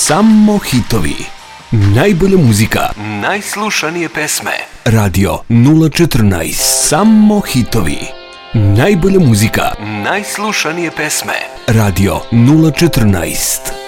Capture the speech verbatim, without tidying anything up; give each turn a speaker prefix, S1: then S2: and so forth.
S1: Samo hitovi. Najbolja muzika. Najslušanije pesme. Radio nula četrnaest. Samo hitovi. Najbolja muzika. Najslušanije pesme. Radio nula četrnaest.